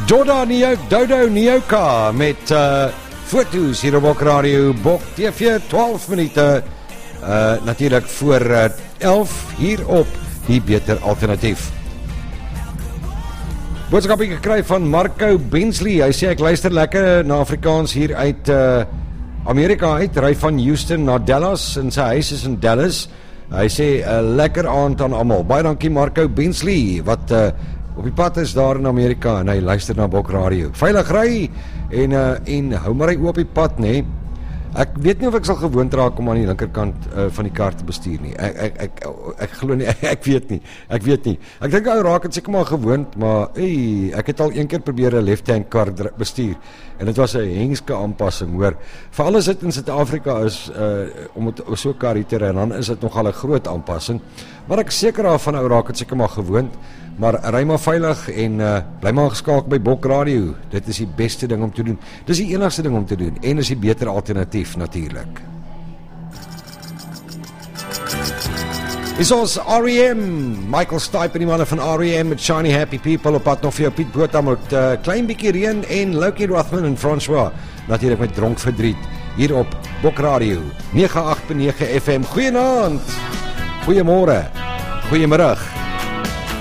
Jordan Dodo Nioka met foto's hier op Bok Radio, Bok TV, 12 minute, natuurlijk voor 11 hier op die Beter Alternatief. Boodskap ek gekry van Marco Bensley, hy sê ek luister lekker na Afrikaans hier uit Amerika uit, ry van Houston na Dallas, en sy huis is in Dallas. Hy sê, lekker aand aan almal. Baie dankie Marco Bensley, wat op die pad is daar in Amerika, en hy luister na Bok Radio. Veilig ry, en hou maar hy op die pad, nee. Ek weet nie of ek sal gewoond raak om aan die linkerkant van die kar te bestuur nie. Ek glo nie, ek weet nie. Ek dink ou raak het seker maar gewoond, maar ek het al een keer probeer 'n left-hand kar bestuur, en dit was 'n hengske aanpassing, hoor. Veral as dit in Suid-Afrika is, om het so kar hier te ry, dan is dit nogal 'n groot aanpassing. Maar ek seker daarvan ou raak het seker maar gewoond. Maar ry maar veilig en bly maar geskakel by Bok Radio. Dit is die beste ding om te doen. Dis die enigste ding om te doen. En is die beter alternatief natuurlik. Is ons R.E.M. Michael Stipe en die manne van R.E.M. met Shiny Happy People op pad nog vir jou Piet Botha met klein bietjie reën en Lokie Rothman en François natuurlik met Dronk Verdriet hier op Bok Radio 98.9 FM. Goeienaand. Goeiemôre. Goeiemiddag.